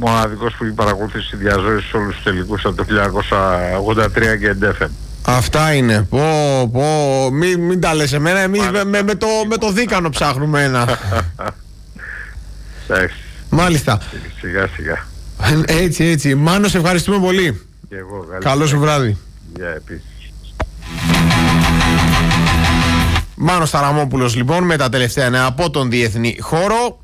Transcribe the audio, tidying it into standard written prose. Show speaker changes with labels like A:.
A: μοναδικός που έχει παρακολουθήσει τη διαζώηση σε όλους τους τελικούς από το 1983 και εντέφεν.
B: Αυτά είναι. Μην τα λες εμένα, εμείς με το δίκανο ψάχνουμε ένα.
A: Εντάξει.
B: Μάλιστα.
A: Σιγά σιγά.
B: Έτσι. Μάνο, σε ευχαριστούμε πολύ.
A: Και εγώ,
B: καλό σου βράδυ.
A: Γεια επίσης.
B: Μάνος Ταραμόπουλος λοιπόν με τα τελευταία νέα από τον διεθνή χώρο.